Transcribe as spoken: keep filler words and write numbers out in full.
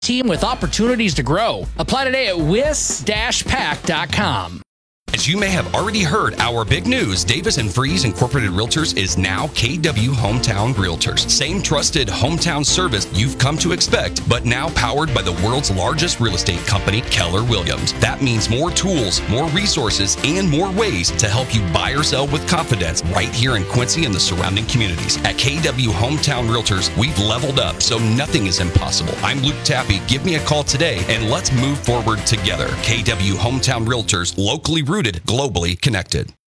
team with opportunities to grow. Apply today at wis dash pack dot com. As you may have already heard, our big news, Davis and Freeze Incorporated Realtors is now K W Hometown Realtors. Same trusted hometown service you've come to expect, but now powered by the world's largest real estate company, Keller Williams. That means more tools, more resources, and more ways to help you buy or sell with confidence right here in Quincy and the surrounding communities. At K W Hometown Realtors, we've leveled up so nothing is impossible. I'm Luke Tappy. Give me a call today and let's move forward together. K W Hometown Realtors, locally rooted, globally connected.